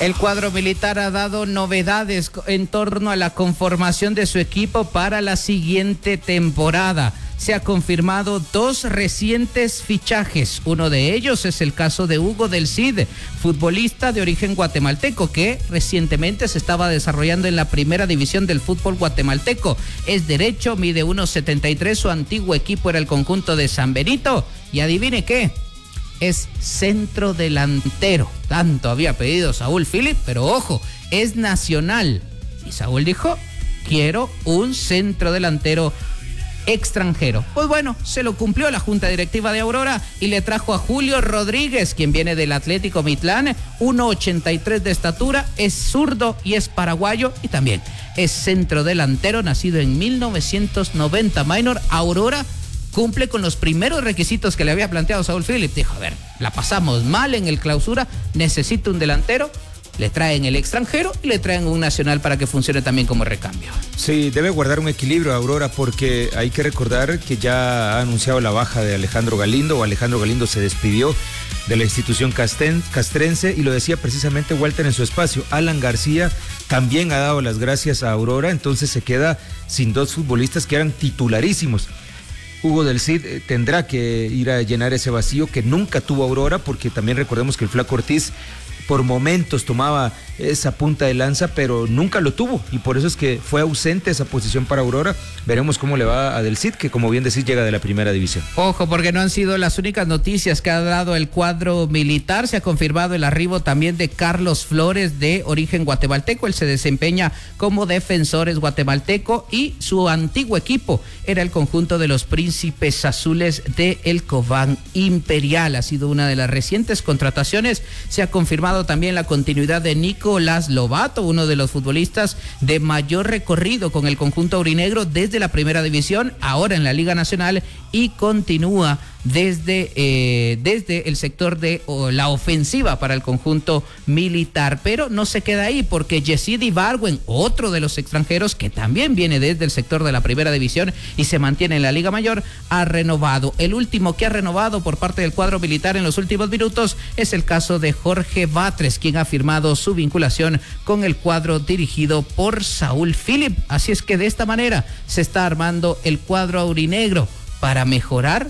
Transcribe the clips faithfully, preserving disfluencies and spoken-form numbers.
El cuadro militar ha dado novedades en torno a la conformación de su equipo para la siguiente temporada. Se ha confirmado dos recientes fichajes. Uno de ellos es el caso de Hugo del Cid, futbolista de origen guatemalteco que recientemente se estaba desarrollando en la primera división del fútbol guatemalteco. Es derecho, mide uno setenta y tres, su antiguo equipo era el conjunto de San Benito. Y adivine qué, es centro delantero. Tanto había pedido Saúl Philip, pero ojo, es nacional. Y Saúl dijo, quiero un centro delantero extranjero. Pues bueno, se lo cumplió la Junta Directiva de Aurora y le trajo a Julio Rodríguez, quien viene del Atlético Mitlán, uno ochenta y tres de estatura, es zurdo y es paraguayo y también es centro delantero, nacido en mil novecientos noventa. Minor, Aurora cumple con los primeros requisitos que le había planteado Saúl Philip. Dijo, a ver, la pasamos mal en el clausura, necesito un delantero. Le traen el extranjero y le traen un nacional para que funcione también como recambio. Sí, debe guardar un equilibrio Aurora, porque hay que recordar que ya ha anunciado la baja de Alejandro Galindo, o Alejandro Galindo se despidió de la institución casten, castrense, y lo decía precisamente Walter en su espacio. Alan García también ha dado las gracias a Aurora, entonces se queda sin dos futbolistas que eran titularísimos. Hugo del Cid tendrá que ir a llenar ese vacío que nunca tuvo Aurora, porque también recordemos que el Flaco Ortiz por momentos tomaba esa punta de lanza, pero nunca lo tuvo, y por eso es que fue ausente esa posición para Aurora. Veremos cómo le va a Del Cid, que como bien decís llega de la primera división. Ojo, porque no han sido las únicas noticias que ha dado el cuadro militar. Se ha confirmado el arribo también de Carlos Flores, de origen guatemalteco. Él se desempeña como defensores guatemalteco y su antiguo equipo era el conjunto de los Príncipes Azules de El Cobán Imperial. Ha sido una de las recientes contrataciones. Se ha confirmado también la continuidad de Nicolás Lobato, uno de los futbolistas de mayor recorrido con el conjunto aurinegro desde la primera división, ahora en la Liga Nacional, y continúa desde, eh, desde el sector de oh, la ofensiva para el conjunto militar. Pero no se queda ahí, porque Yesid Ibargüen, otro de los extranjeros que también viene desde el sector de la primera división y se mantiene en la Liga Mayor, ha renovado. El último que ha renovado por parte del cuadro militar en los últimos minutos es el caso de Jorge Batres, quien ha firmado su vinculación con el cuadro dirigido por Saúl Philip. Así es que de esta manera se está armando el cuadro aurinegro para mejorar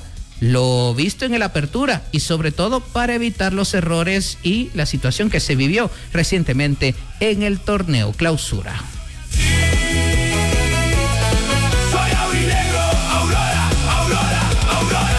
lo visto en el Apertura y sobre todo para evitar los errores y la situación que se vivió recientemente en el torneo Clausura. Soy aurinegro, Aurora, Aurora, Aurora.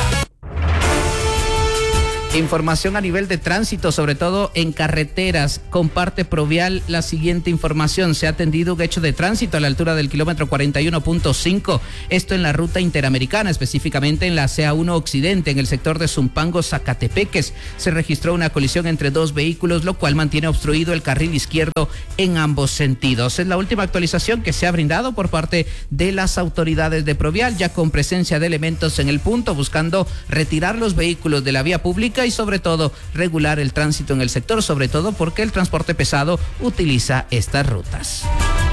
Información a nivel de tránsito, sobre todo en carreteras. Comparte Provial la siguiente información. Se ha atendido un hecho de tránsito a la altura del kilómetro cuarenta y uno punto cinco. Esto en la ruta interamericana, específicamente en la C A uno Occidente, en el sector de Zumpango, Zacatepeques. Se registró una colisión entre dos vehículos, lo cual mantiene obstruido el carril izquierdo en ambos sentidos. Es la última actualización que se ha brindado por parte de las autoridades de Provial, ya con presencia de elementos en el punto, buscando retirar los vehículos de la vía pública y sobre todo regular el tránsito en el sector, sobre todo porque el transporte pesado utiliza estas rutas.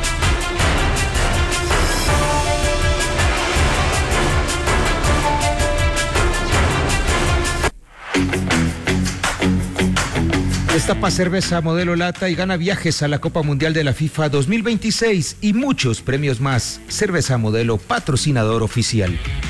Destapa cerveza modelo lata y gana viajes a la Copa Mundial de la FIFA dos mil veintiséis y muchos premios más. Cerveza Modelo, patrocinador oficial.